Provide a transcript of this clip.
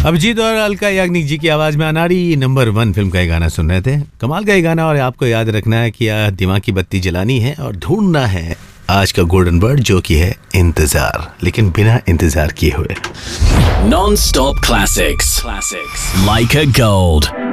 अभिजीत और अलका याग्निक जी की आवाज में अनाड़ी नंबर 1 फिल्म का ये गाना सुन रहे थे। कमाल का ये गाना, और आपको याद रखना है कि दिमाग की बत्ती जलानी है और ढूंढना है आज का गोल्डन वर्ड, जो कि है इंतजार, लेकिन बिना इंतजार किए हुए। Non-stop classics like a gold.